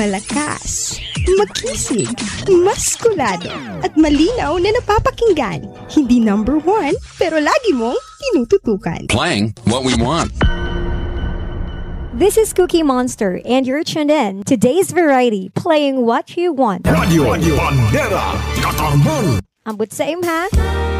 Malakas, makisig, maskulado, at malinaw na napapakinggan. Hindi number one, pero lagi mong tinututukan. Playing what we want. This is Cookie Monster, and you're tuned in to Today's Variety, playing what you want. Radio Bandera Katarman. Ambot sa imha.